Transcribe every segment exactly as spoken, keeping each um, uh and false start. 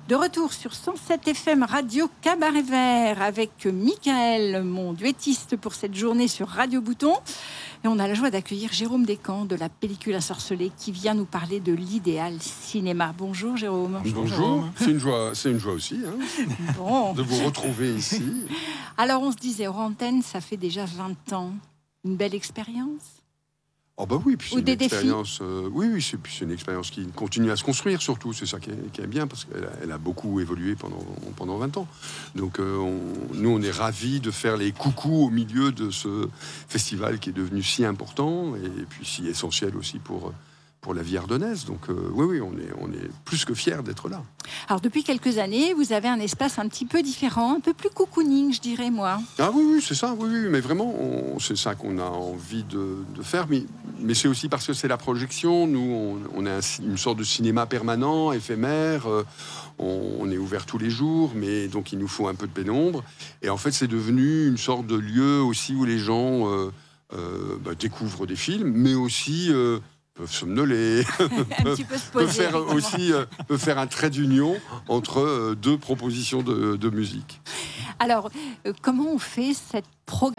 De retour sur cent sept F M Radio Cabaret Vert avec Michael, mon duettiste pour cette journée sur Radio Bouton. Et on a la joie d'accueillir Jérôme Descamps de la pellicule Ensorcelée qui vient nous parler de l'idéal cinéma. Bonjour Jérôme. Bonjour, Bonjour. C'est une joie, c'est une joie aussi hein, bon. de vous retrouver ici. Alors on se disait, hors antenne, ça fait déjà vingt ans. Une belle expérience. Oh bah oui, puis c'est Ou une des expérience. Euh, oui, oui, c'est, c'est une expérience qui continue à se construire surtout. C'est ça qui est, qui est bien parce qu'elle a, elle a beaucoup évolué pendant pendant vingt ans. Donc euh, on, nous, on est ravis de faire les coucous au milieu de ce festival qui est devenu si important et puis si essentiel aussi pour pour la vie ardennaise. Donc euh, oui, oui, on est on est plus que fiers d'être là. Alors depuis quelques années, vous avez un espace un petit peu différent, un peu plus cocooning, je dirais moi. Ah oui, oui, c'est ça, oui, oui, mais vraiment, on, c'est ça qu'on a envie de, de faire. Mais, mais c'est aussi parce que c'est la projection. Nous, on, on a un, une sorte de cinéma permanent, éphémère. Euh, on, on est ouvert tous les jours, mais donc il nous faut un peu de pénombre. Et en fait, c'est devenu une sorte de lieu aussi où les gens euh, euh, bah, découvrent des films, mais aussi euh, peuvent somnoler, peuvent, peuvent faire aussi euh, peuvent faire un trait d'union entre euh, deux propositions de, de musique. Alors, euh, comment on fait cette programmation ?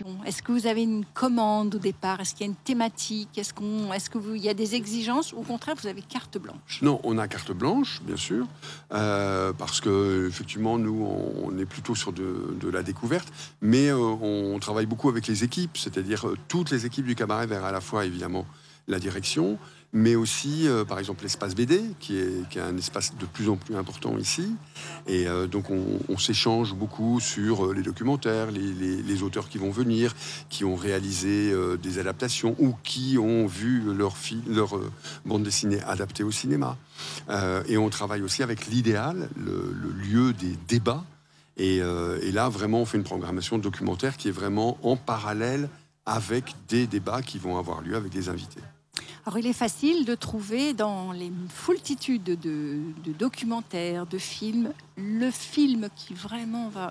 Est-ce que vous avez une commande au départ ? Est-ce qu'il y a une thématique ? Est-ce qu'on, est-ce que vous, il y a des exigences ou au contraire vous avez carte blanche ? Non, on a carte blanche, bien sûr, euh, parce que effectivement nous on, on est plutôt sur de, de la découverte, mais euh, on travaille beaucoup avec les équipes, c'est-à-dire euh, toutes les équipes du Cabaret Vert, à la fois évidemment la direction, mais aussi, euh, par exemple, l'espace B D, qui est, qui est un espace de plus en plus important ici. Et euh, donc, on, on s'échange beaucoup sur euh, les documentaires, les, les, les auteurs qui vont venir, qui ont réalisé euh, des adaptations ou qui ont vu leur, fi- leur euh, bande dessinée adaptée au cinéma. Euh, et on travaille aussi avec l'idéal, le, le lieu des débats. Et, euh, et là, vraiment, on fait une programmation documentaire qui est vraiment en parallèle avec des débats qui vont avoir lieu avec des invités. Alors, il est facile de trouver dans les foultitudes de, de documentaires, de films, le film qui vraiment va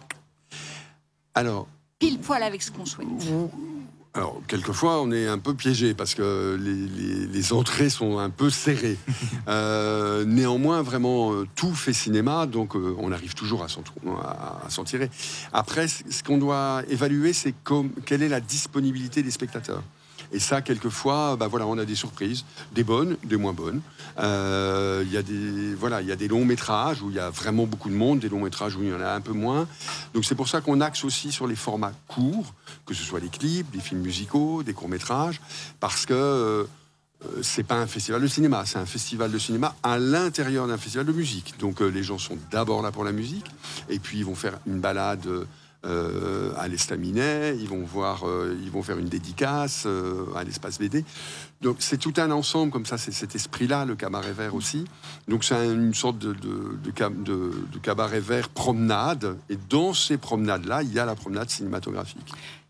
alors, pile poil avec ce qu'on souhaite. Alors, quelquefois, on est un peu piégé parce que les, les, les entrées sont un peu serrées. euh, néanmoins, vraiment, tout fait cinéma, donc euh, on arrive toujours à s'en, à, à s'en tirer. Après, ce qu'on doit évaluer, c'est comme, quelle est la disponibilité des spectateurs. Et ça, quelquefois, bah voilà, on a des surprises, des bonnes, des moins bonnes. Euh, il y a des, voilà, il y a des longs métrages où il y a vraiment beaucoup de monde, des longs métrages où il y en a un peu moins. Donc c'est pour ça qu'on axe aussi sur les formats courts, que ce soit des clips, des films musicaux, des courts métrages, parce que euh, c'est pas un festival de cinéma, c'est un festival de cinéma à l'intérieur d'un festival de musique. Donc euh, les gens sont d'abord là pour la musique, et puis ils vont faire une balade. Euh, à l'Estaminet, ils vont voir, euh, ils vont faire une dédicace euh, à l'espace B D. Donc c'est tout un ensemble comme ça, c'est cet esprit-là, le Cabaret Vert aussi. Donc c'est une sorte de, de, de, de, de Cabaret Vert promenade, et dans ces promenades-là, il y a la promenade cinématographique.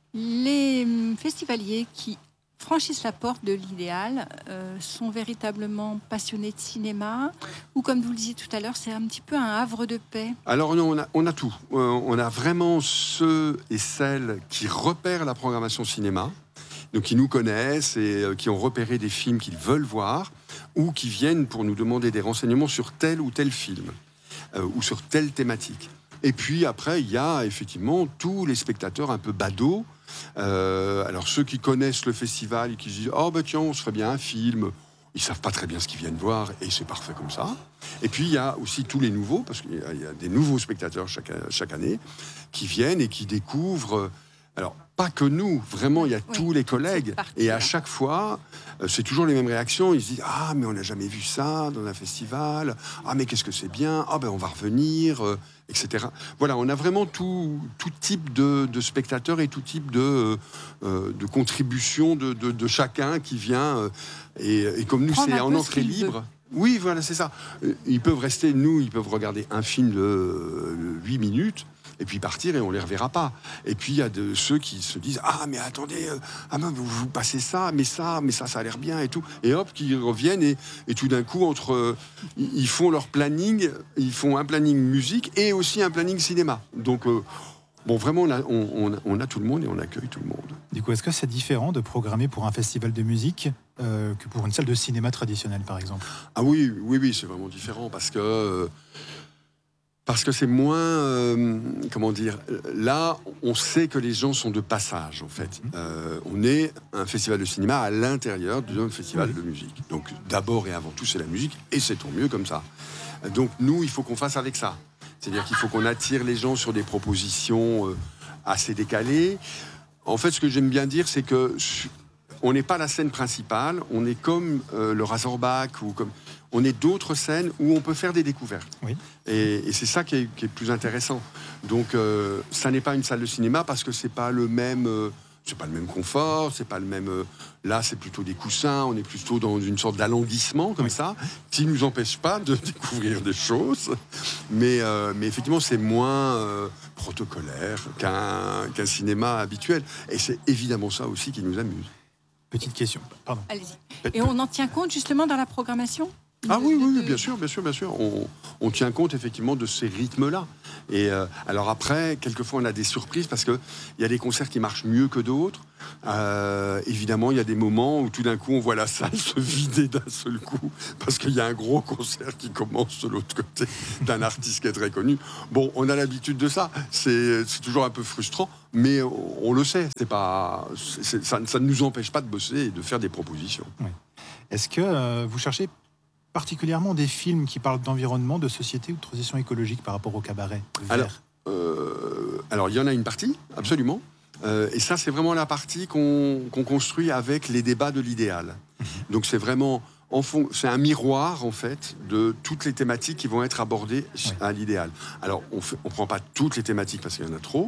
Les festivaliers qui franchissent la porte de l'idéal euh, sont véritablement passionnés de cinéma ou, comme vous le disiez tout à l'heure, c'est un petit peu un havre de paix? Alors non, on a, on a tout. Euh, on a vraiment ceux et celles qui repèrent la programmation cinéma, donc qui nous connaissent et euh, qui ont repéré des films qu'ils veulent voir ou qui viennent pour nous demander des renseignements sur tel ou tel film euh, ou sur telle thématique. Et puis après, il y a effectivement tous les spectateurs un peu badauds. Euh, alors ceux qui connaissent le festival et qui se disent « Oh ben tiens, on se ferait bien un film », ils savent pas très bien ce qu'ils viennent voir et c'est parfait comme ça. Et puis il y a aussi tous les nouveaux, parce qu'il y a, il y a des nouveaux spectateurs chaque, chaque année qui viennent et qui découvrent... Alors, pas que nous, vraiment, il y a oui, tous les collègues. Et à chaque fois, euh, c'est toujours les mêmes réactions. Ils se disent « Ah, mais on n'a jamais vu ça dans un festival. Ah, mais qu'est-ce que c'est bien. Ah, ben on va revenir. Euh, » et cetera. Voilà, on a vraiment tout, tout type de, de spectateurs et tout type de, euh, de contribution de, de, de chacun qui vient. Euh, et, et comme nous, Prendre c'est en entrée libre... Veut. Oui, voilà, c'est ça. Ils peuvent rester, nous, ils peuvent regarder un film de huit minutes et puis partir et on les reverra pas. Et puis il y a de ceux qui se disent ah mais attendez, euh, ah ben, vous, vous passez ça, mais ça, mais ça, ça a l'air bien et tout. Et hop, qui reviennent et, et tout d'un coup entre, euh, ils font leur planning, ils font un planning musique et aussi un planning cinéma. Donc euh, bon, vraiment, on a, on, on a tout le monde et on accueille tout le monde. Du coup, est-ce que c'est différent de programmer pour un festival de musique euh, que pour une salle de cinéma traditionnelle, par exemple ? Ah oui, oui, oui, c'est vraiment différent parce que... Euh, Parce que c'est moins, euh, comment dire, là, on sait que les gens sont de passage, en fait. Euh, on est un festival de cinéma à l'intérieur d'un festival de musique. Donc, d'abord et avant tout, c'est la musique, et c'est tant mieux comme ça. Donc, nous, il faut qu'on fasse avec ça. C'est-à-dire qu'il faut qu'on attire les gens sur des propositions euh, assez décalées. En fait, ce que j'aime bien dire, c'est que on n'est pas la scène principale, on est comme euh, le Razorback, ou comme... on est d'autres scènes où on peut faire des découvertes. Oui. Et, et c'est ça qui est, qui est plus intéressant. Donc, euh, ça n'est pas une salle de cinéma parce que c'est pas le même, euh, c'est pas le même confort, c'est pas le même. Euh, là, c'est plutôt des coussins. On est plutôt dans une sorte d'alanguissement comme oui. ça, qui nous empêche pas de découvrir des choses. Mais, euh, mais effectivement, c'est moins euh, protocolaire qu'un, qu'un cinéma habituel. Et c'est évidemment ça aussi qui nous amuse. Petite question. Pardon. Allez-y. Et on en tient compte justement dans la programmation ? Ah oui, oui, oui, bien sûr, bien sûr, bien sûr. On, on tient compte effectivement de ces rythmes-là. Et euh, alors après, quelquefois, on a des surprises parce qu'il y a des concerts qui marchent mieux que d'autres. Euh, évidemment, il y a des moments où tout d'un coup, on voit la salle se vider d'un seul coup parce qu'il y a un gros concert qui commence de l'autre côté d'un artiste qui est très connu. Bon, on a l'habitude de ça. C'est, c'est toujours un peu frustrant, mais on, on le sait. C'est pas, c'est, ça, ça ne nous empêche pas de bosser et de faire des propositions. Oui. Est-ce que euh, vous cherchez particulièrement des films qui parlent d'environnement, de société ou de transition écologique par rapport au cabaret vert? Alors, euh, alors, il y en a une partie, absolument. Euh, et ça, c'est vraiment la partie qu'on, qu'on construit avec les débats de l'idéal. Donc, c'est vraiment... En fond, c'est un miroir, en fait, de toutes les thématiques qui vont être abordées oui. à l'idéal. Alors, on ne prend pas toutes les thématiques parce qu'il y en a trop.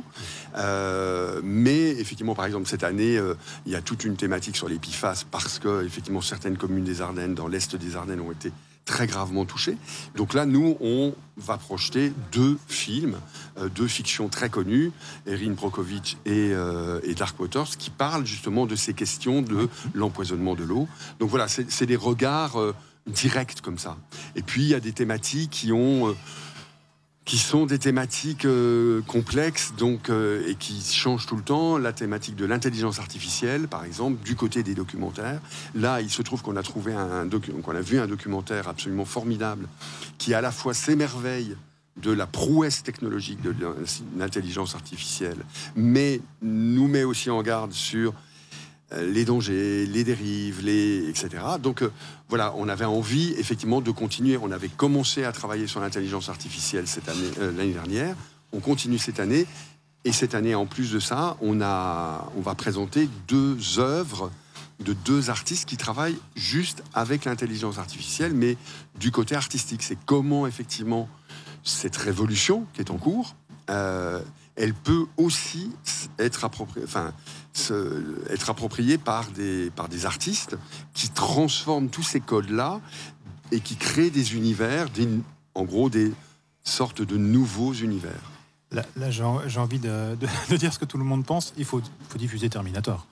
Euh, mais, effectivement, par exemple, cette année, euh, il y a toute une thématique sur les P F A S parce que, effectivement, certaines communes des Ardennes, dans l'est des Ardennes, ont été très gravement touchées. Donc là, nous, on va projeter deux films, euh, deux fictions très connues, Erin Brockovich et, euh, et Dark Waters, qui parlent justement de ces questions de l'empoisonnement de l'eau. Donc voilà, c'est, c'est des regards euh, directs comme ça. Et puis, il y a des thématiques qui ont... Euh, qui sont des thématiques euh, complexes donc, euh, et qui changent tout le temps. La thématique de l'intelligence artificielle, par exemple, du côté des documentaires. Là, il se trouve qu'on a, trouvé un docu- qu'on a vu un documentaire absolument formidable qui, à la fois, s'émerveille de la prouesse technologique de l'intelligence artificielle, mais nous met aussi en garde sur les dangers, les dérives, les, et cetera. Donc euh, voilà, on avait envie effectivement de continuer. On avait commencé à travailler sur l'intelligence artificielle cette année, euh, l'année dernière. On continue cette année. Et cette année, en plus de ça, on, a, on va présenter deux œuvres de deux artistes qui travaillent juste avec l'intelligence artificielle, mais du côté artistique. C'est comment effectivement cette révolution qui est en cours, euh, elle peut aussi être appropriée, enfin, se, être appropriée par des, par des artistes qui transforment tous ces codes-là et qui créent des univers, des, en gros des sortes de nouveaux univers. Là, là j'ai, j'ai envie de, de, de dire ce que tout le monde pense. Il faut, faut diffuser Terminator.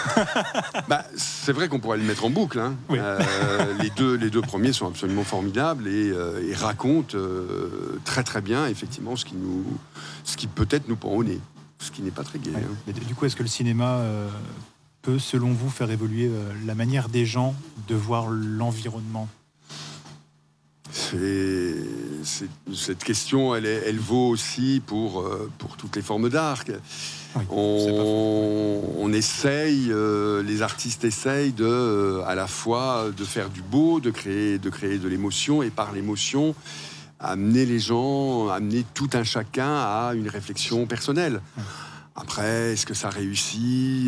Bah, c'est vrai qu'on pourrait le mettre en boucle. Hein. Oui. Euh, les, deux, les deux premiers sont absolument formidables et, euh, et racontent euh, très très bien effectivement ce qui, nous, ce qui peut-être nous pend au nez. Ce qui n'est pas très gai. Ouais. Hein. Mais du coup, est-ce que le cinéma euh, peut, selon vous, faire évoluer euh, la manière des gens de voir l'environnement ? C'est, c'est, cette question, elle, est, elle vaut aussi pour, euh, pour toutes les formes d'art. Oui, on, on essaye, euh, les artistes essayent de, euh, à la fois de faire du beau, de créer, de créer de l'émotion, et par l'émotion, amener les gens, amener tout un chacun à une réflexion personnelle. Oui. Après, est-ce que ça réussit ?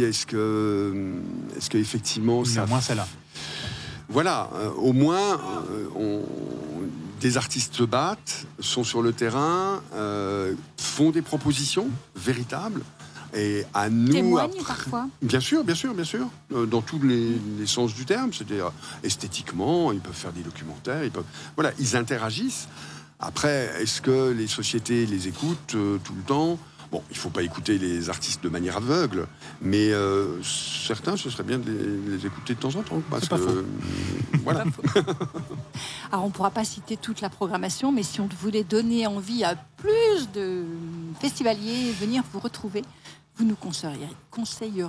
Est-ce que, est-ce que effectivement, ça... ça... Au moins, c'est là. Voilà, euh, au moins, euh, on, des artistes se battent, sont sur le terrain, euh, font des propositions véritables, et à nous... Témoignent après, parfois. Bien sûr, bien sûr, bien sûr, euh, dans tous les, les sens du terme, c'est-à-dire esthétiquement, ils peuvent faire des documentaires, ils peuvent... Voilà, ils interagissent. Après, est-ce que les sociétés les écoutent euh, tout le temps ? Bon, il ne faut pas écouter les artistes de manière aveugle, mais euh, certains, ce serait bien de les, les écouter de temps en temps. Parce C'est pas que, faux. Euh, voilà. Alors, on ne pourra pas citer toute la programmation, mais si on voulait donner envie à plus de festivaliers de venir vous retrouver, vous nous conseilleriez, conseilleriez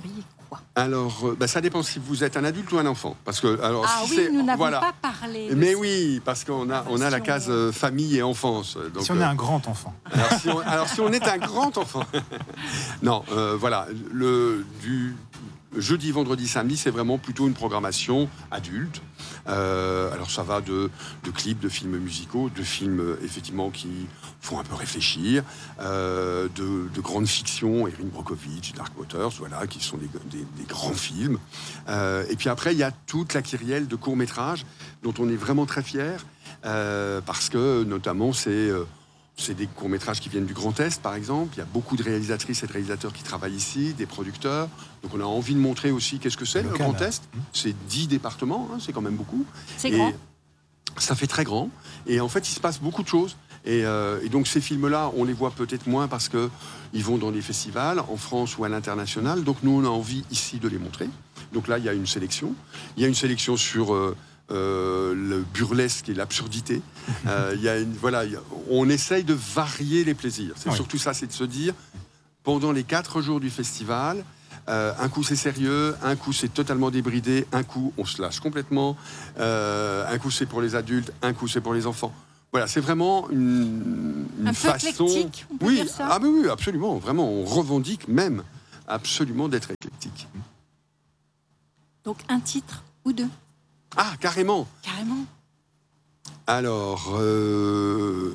quoi? Alors, euh, bah, ça dépend si vous êtes un adulte ou un enfant. Parce que, alors, Ah si oui, c'est- nous n'avons voilà. pas parlé. de Mais cette oui, parce qu'on a, on a la case euh, famille et enfance. Donc, Si on est euh, un grand enfant. alors, si on, alors, si on est un grand enfant. Non, euh, voilà. Le, du jeudi, vendredi, samedi, c'est vraiment plutôt une programmation adulte. Euh, alors, ça va de, de clips, de films musicaux, de films, euh, effectivement, qui font un peu réfléchir, euh, de, de grandes fictions, Erin Brockovich, Dark Waters, voilà, qui sont des, des- des grands films. Euh, et puis après, il y a toute la kyrielle de courts-métrages dont on est vraiment très fiers, euh, parce que, notamment, c'est... euh, c'est des courts-métrages qui viennent du Grand Est, par exemple. Il y a beaucoup de réalisatrices et de réalisateurs qui travaillent ici, des producteurs. Donc on a envie de montrer aussi qu'est-ce que c'est, le Local, Grand hein. Est. C'est dix départements, hein, c'est quand même beaucoup. C'est Et grand. ça fait très grand. Et en fait, il se passe beaucoup de choses. Et, euh, et donc ces films-là, on les voit peut-être moins parce qu'ils vont dans des festivals, en France ou à l'international. Donc nous, on a envie ici de les montrer. Donc là, il y a une sélection. Il y a une sélection sur... euh, euh, le burlesque et l'absurdité. Euh, il y a une, voilà, il y a- on essaye de varier les plaisirs. C'est Oui. surtout ça, c'est de se dire, pendant les quatre jours du festival, euh, un coup c'est sérieux, un coup c'est totalement débridé, un coup on se lâche complètement, euh, un coup c'est pour les adultes, un coup c'est pour les enfants. Voilà, c'est vraiment une, une Un peu façon... éclectique, on peut oui, dire ça. ah, mais oui, absolument, vraiment, on revendique même absolument d'être éclectique. Donc un titre ou deux, Ah, carrément. carrément. Alors, euh,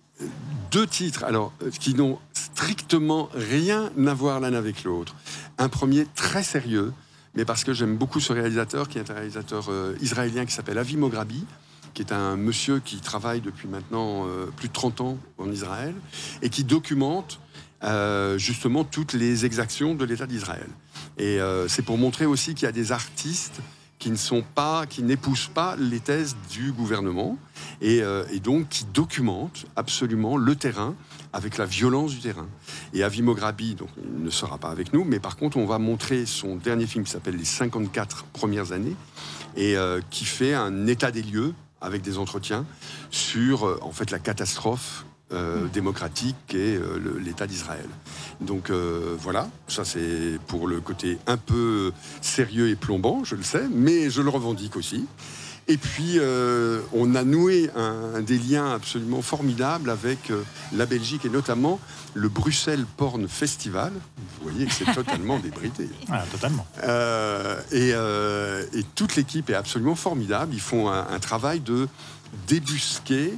deux titres alors, euh, qui n'ont strictement rien à voir l'un avec l'autre. Un premier très sérieux, mais parce que j'aime beaucoup ce réalisateur, qui est un réalisateur euh, israélien qui s'appelle Avi Mograbi, qui est un monsieur qui travaille depuis maintenant euh, plus de trente ans en Israël, et qui documente euh, justement toutes les exactions de l'État d'Israël. Et euh, c'est pour montrer aussi qu'il y a des artistes qui ne sont pas, qui n'épousent pas les thèses du gouvernement, et, euh, et donc qui documentent absolument le terrain avec la violence du terrain. Et Avi Mograbi, donc, il ne sera pas avec nous, mais par contre, on va montrer son dernier film qui s'appelle Les cinquante-quatre premières années, et euh, qui fait un état des lieux avec des entretiens sur euh, en fait la catastrophe euh, démocratique qu'est euh, le- l'État d'Israël. Donc euh, voilà, ça c'est pour le côté un peu sérieux et plombant, je le sais, mais je le revendique aussi. Et puis euh, on a noué un, des liens absolument formidables avec euh, la Belgique et notamment le Bruxelles Porn Festival. Vous voyez que c'est totalement débridé. Voilà, totalement. Euh, et, euh, et toute l'équipe est absolument formidable. Ils font un, un travail de débusquer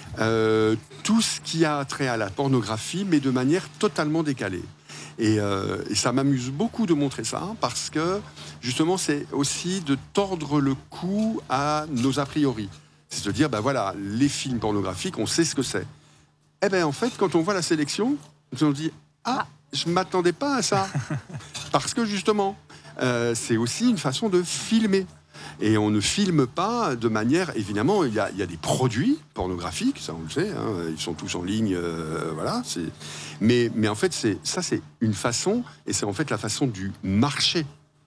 euh, tout ce qui a trait à la pornographie, mais de manière totalement décalée. Et, euh, et ça m'amuse beaucoup de montrer ça, parce que justement, c'est aussi de tordre le cou à nos a priori. C'est de dire, ben voilà, les films pornographiques, on sait ce que c'est. Eh bien, en fait, quand on voit la sélection, on se dit, ah, je ne m'attendais pas à ça. Parce que justement, euh, c'est aussi une façon de filmer. Et on ne filme pas de manière... Évidemment, il y a, il y a des produits pornographiques, ça on le sait, hein, ils sont tous en ligne, euh, voilà. C'est... Mais, mais en fait, c'est, ça c'est une façon, et c'est en fait la façon du marché.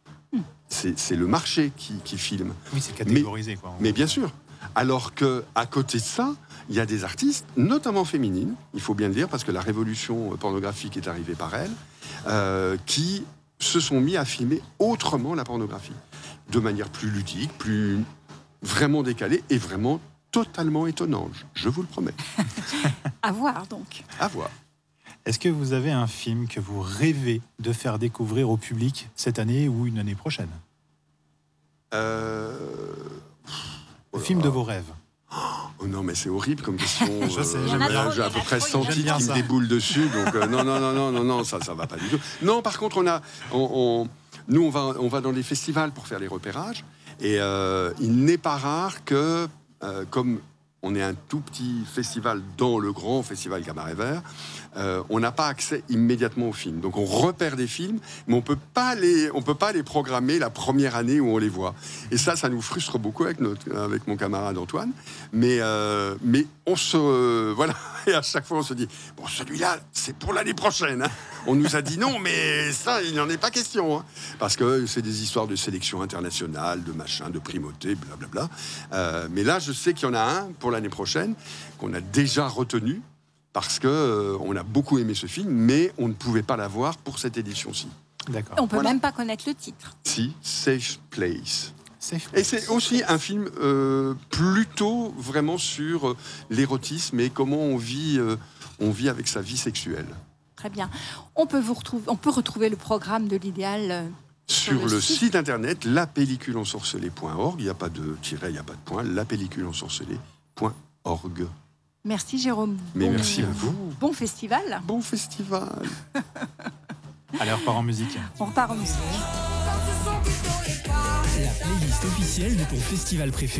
C'est, c'est le marché qui, qui filme. Oui, c'est catégorisé, quoi. Mais bien sûr. Alors qu'à côté de ça, il y a des artistes, notamment féminines, il faut bien le dire, parce que la révolution pornographique est arrivée par elles, euh, qui se sont mis à filmer autrement la pornographie, de manière plus ludique, plus vraiment décalée et vraiment totalement étonnante, je vous le promets. À voir donc. À voir. Est-ce que vous avez un film que vous rêvez de faire découvrir au public cette année ou une année prochaine? Euh... Le film de vos rêves. Oh non, mais c'est horrible comme question. Je sais, Euh, j'aime là, bien. j'ai à peu près cent J'aime titres bien qui me ça. déboulent dessus, donc euh, non, non, non, non, non, non, ça, ça va pas du tout. Non, par contre, on a, on, on- nous, on va, on va dans les festivals pour faire les repérages, et euh, il n'est pas rare que, euh, comme on est un tout petit festival dans le grand festival Cabaret Vert, euh, on n'a pas accès immédiatement aux films. Donc on repère des films, mais on peut pas les, on peut pas les programmer la première année où on les voit. Et ça, ça nous frustre beaucoup avec notre, avec mon camarade Antoine. Mais, euh, mais on se, euh, voilà. Et à chaque fois, on se dit bon, celui-là, c'est pour l'année prochaine. Hein. On nous a dit non, mais ça, il n'en est pas question, hein. Parce que c'est des histoires de sélection internationale, de machin, de primauté, blablabla. Euh, mais là, je sais qu'il y en a un pour l'année prochaine qu'on a déjà retenu, parce que euh, on a beaucoup aimé ce film, mais on ne pouvait pas l'avoir pour cette édition-ci. D'accord. On peut Voilà. même pas connaître le titre. Si, Safe Place. Safe Et c'est aussi un film euh, plutôt vraiment sur euh, l'érotisme et comment on vit, euh, on vit avec sa vie sexuelle. Très bien. On peut, vous retrouver, on peut retrouver le programme de l'idéal euh, Sur le le site. site internet la pellicule ensorcelée point org, il n'y a pas de tiret, il n'y a pas de point, la pellicule ensorcelée point org. Merci Jérôme. Mais Bon- merci à vous. Bon festival. Bon festival. Allez, on repart en musique. On repart en musique. La playlist officielle de ton festival préféré.